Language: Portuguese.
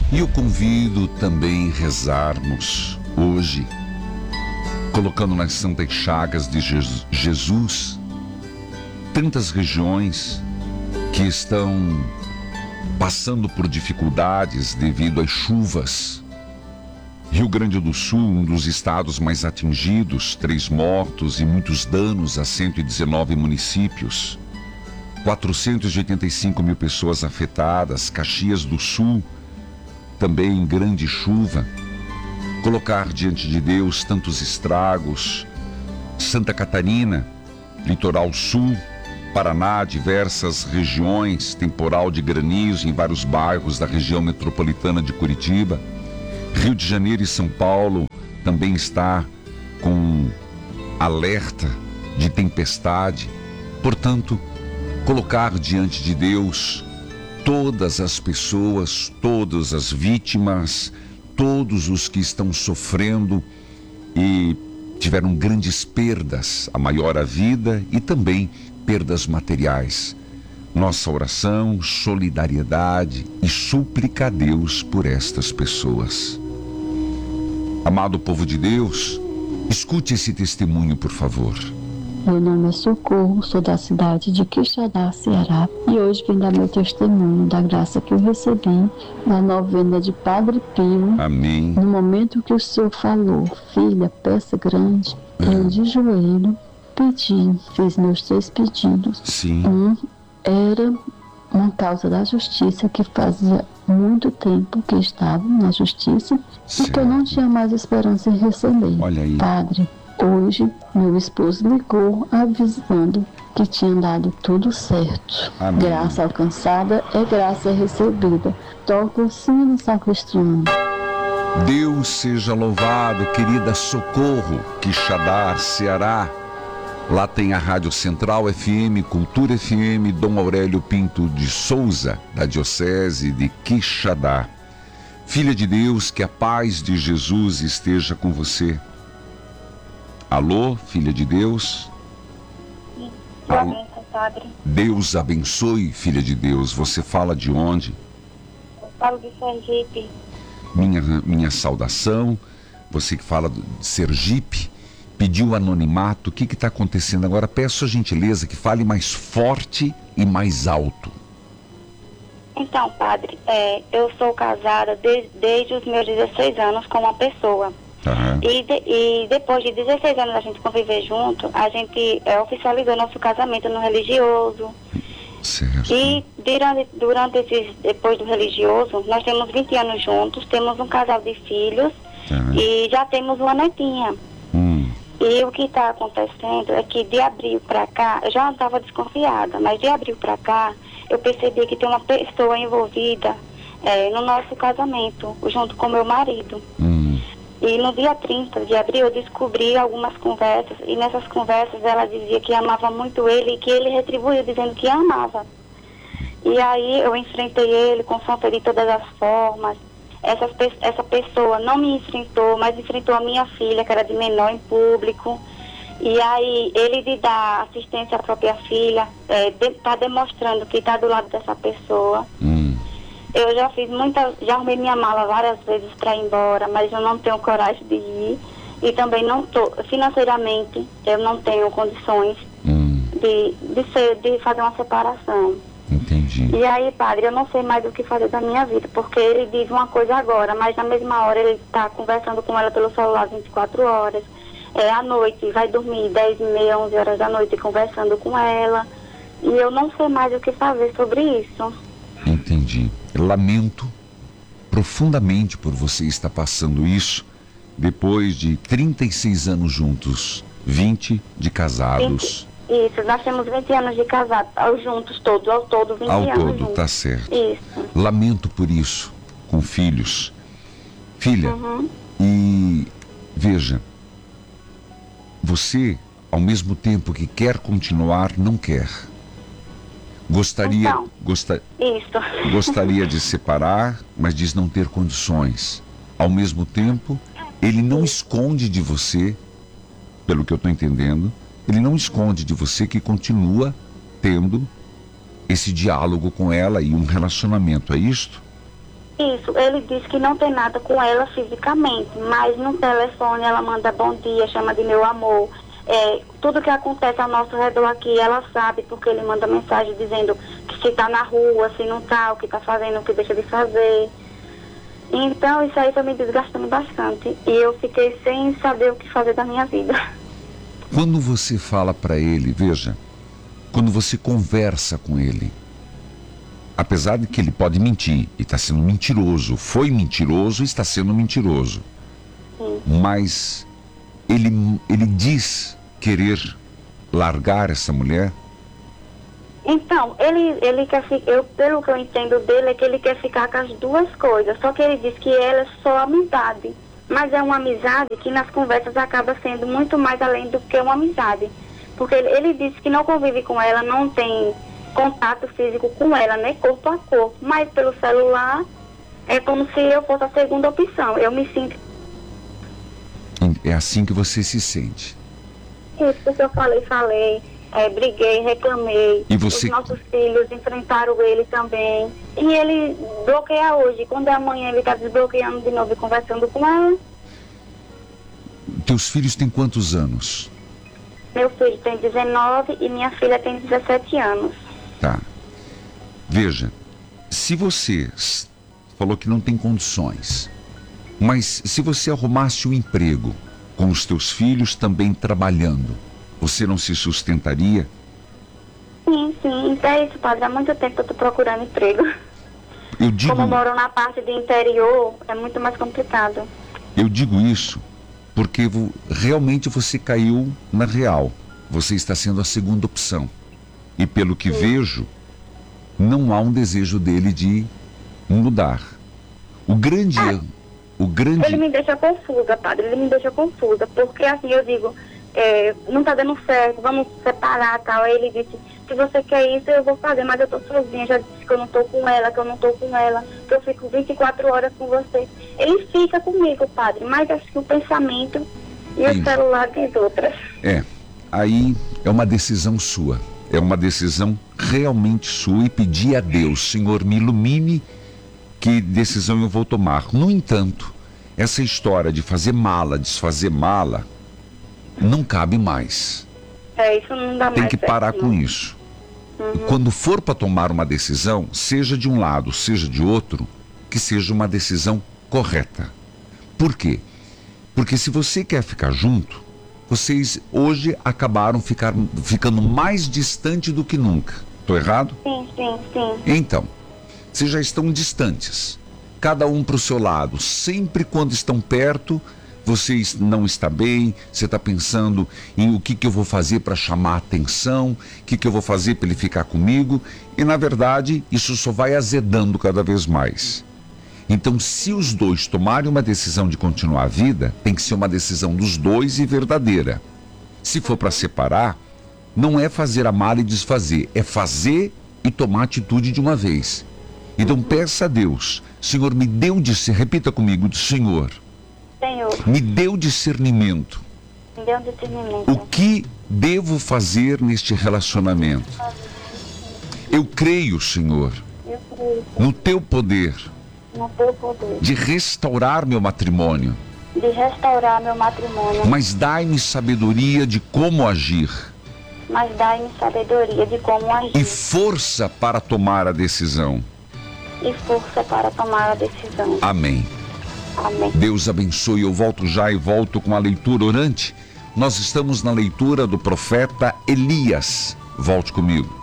E eu convido também a rezarmos hoje, colocando nas santas chagas de Jesus tantas regiões que estão passando por dificuldades devido às chuvas. Rio Grande do Sul, um dos estados mais atingidos, 3 mortos e muitos danos a 119 municípios. 485 mil pessoas afetadas. Caxias do Sul, também em grande chuva. Colocar diante de Deus tantos estragos. Santa Catarina, Litoral Sul, Paraná, diversas regiões, temporal de granizo em vários bairros da região metropolitana de Curitiba. Rio de Janeiro e São Paulo também está com alerta de tempestade. Portanto, colocar diante de Deus todas as pessoas, todas as vítimas, todos os que estão sofrendo e tiveram grandes perdas, a maior a vida e também perdas materiais. Nossa oração, solidariedade e súplica a Deus por estas pessoas. Amado povo de Deus, escute esse testemunho, por favor. Meu nome é Socorro, sou da cidade de Quixadá, Ceará, e hoje vim dar meu testemunho da graça que eu recebi na novena de Padre Pio. Amém. No momento que o Senhor falou, filha, peça grande, eu de joelho pedi, fiz meus 3 pedidos. Sim. Um era uma causa da justiça que fazia muito tempo que estava na justiça e que eu não tinha mais esperança em receber. Olha aí. Padre, hoje meu esposo ligou avisando que tinha dado tudo certo. Amém. Graça alcançada é graça recebida. Toca o sino sacristiano. Deus seja louvado, querida Socorro, Quixadá, Ceará. Lá tem a Rádio Central FM, Cultura FM, Dom Aurélio Pinto de Souza, da Diocese de Quixadá. Filha de Deus, que a paz de Jesus esteja com você. Alô, filha de Deus? Boa noite, padre. Deus abençoe, filha de Deus. Você fala de onde? Eu falo de Sergipe. Minha saudação. Você que fala de Sergipe, pediu anonimato. O que está acontecendo agora? Peço a gentileza que fale mais forte e mais alto. Então, padre, eu sou casada desde os meus 16 anos com uma pessoa. Uhum. E depois de 16 anos a gente conviver junto, a gente oficializou nosso casamento no religioso. Certo. E depois do religioso, nós temos 20 anos juntos, temos um casal de filhos e já temos uma netinha. E o que está acontecendo é que de abril para cá, eu já estava desconfiada, mas de abril para cá, eu percebi que tem uma pessoa envolvida no nosso casamento, junto com meu marido. E no dia 30 de abril eu descobri algumas conversas, e nessas conversas ela dizia que amava muito ele e que ele retribuiu dizendo que amava. E aí eu enfrentei ele, confrontei de todas as formas. Essa pessoa não me enfrentou, mas enfrentou a minha filha, que era de menor, em público. E aí ele de dar assistência à própria filha, está demonstrando que está do lado dessa pessoa. Eu já arrumei minha mala várias vezes para ir embora, mas eu não tenho coragem de ir. E também financeiramente, eu não tenho condições de fazer uma separação. Entendi. E aí, padre, eu não sei mais o que fazer da minha vida, porque ele diz uma coisa agora, mas na mesma hora ele está conversando com ela pelo celular 24 horas. À noite, vai dormir 10h30, 11 horas da noite conversando com ela. E eu não sei mais o que fazer sobre isso. Entendi. Lamento profundamente por você estar passando isso depois de 36 anos juntos, 20 de casados. Isso, nós temos 20 anos de casado, juntos todos, ao todo 20 anos juntos. Tá certo. Isso. Lamento por isso, com filhos. Filha, e veja, você, ao mesmo tempo que quer continuar, não quer. Gostaria de separar, mas diz não ter condições. Ao mesmo tempo, ele não esconde de você, pelo que eu estou entendendo, ele não esconde de você que continua tendo esse diálogo com ela e um relacionamento, é isto? Isso, ele disse que não tem nada com ela fisicamente, mas no telefone ela manda bom dia, chama de meu amor. Tudo que acontece ao nosso redor aqui, ela sabe, porque ele manda mensagem dizendo que se tá na rua, se não tá, o que tá fazendo, o que deixa de fazer. Então isso aí foi me desgastando bastante e eu fiquei sem saber o que fazer da minha vida. Quando você fala para ele, veja, quando você conversa com ele, apesar de que ele pode mentir, e está sendo mentiroso, foi mentiroso e está sendo mentiroso. Sim. Mas ele diz querer largar essa mulher? Então, ele quer ficar, pelo que eu entendo dele, é que ele quer ficar com as duas coisas. Só que ele diz que ela é só amizade. Mas é uma amizade que nas conversas acaba sendo muito mais além do que uma amizade. Porque ele disse que não convive com ela, não tem contato físico com ela, né, corpo a corpo, mas pelo celular é como se eu fosse a segunda opção. Eu me sinto... É assim que você se sente? Isso, porque eu falei, briguei, reclamei. E você... Os nossos filhos enfrentaram ele também. E ele bloqueia hoje. Quando é amanhã ele está desbloqueando de novo e conversando com ela. Teus filhos têm quantos anos? Meu filho tem 19 e minha filha tem 17 anos. Tá. Veja, se você falou que não tem condições, mas se você arrumasse um emprego com os teus filhos também trabalhando, você não se sustentaria? Sim, é isso, padre. Há muito tempo eu estou procurando emprego. Como eu moro na parte do interior, é muito mais complicado. Eu digo isso porque realmente você caiu na real. Você está sendo a segunda opção. E pelo que vejo, não há um desejo dele de mudar. O grande... Ele me deixa confusa, padre. Ele me deixa confusa. Porque assim, eu digo, não tá dando certo, vamos separar, tal. Aí ele disse, se você quer isso, eu vou fazer, mas eu tô sozinha. Já disse que eu não tô com ela, que eu fico 24 horas com você. Ele fica comigo, padre, mas acho que o pensamento e o celular diz outras. Aí é uma decisão sua. É uma decisão realmente sua e pedir a Deus, Senhor, me ilumine que decisão eu vou tomar. No entanto, essa história de fazer mala, desfazer mala, não cabe mais. Isso não dá mais. Tem que parar com isso. Quando for para tomar uma decisão, seja de um lado, seja de outro, que seja uma decisão correta. Por quê? Porque se você quer ficar junto, vocês hoje acabaram ficando mais distante do que nunca. Estou errado? Sim. Então, vocês já estão distantes. Cada um para o seu lado. Sempre quando estão perto, vocês não estão bem. Você está pensando em o que eu vou fazer para chamar a atenção, o que eu vou fazer para ele ficar comigo. E, na verdade, isso só vai azedando cada vez mais. Então, se os dois tomarem uma decisão de continuar a vida, tem que ser uma decisão dos dois e verdadeira. Se for para separar, não é fazer a mala e desfazer, é fazer e tomar atitude de uma vez. Então, peça a Deus, Senhor, me deu repita comigo, Senhor, me deu discernimento. O que devo fazer neste relacionamento? Eu creio, Senhor, no teu poder. De restaurar meu matrimônio. Mas dai-me sabedoria de como agir. E força para tomar a decisão. Amém. Deus abençoe. Eu volto já e volto com a leitura orante. Nós estamos na leitura do profeta Elias. Volte comigo.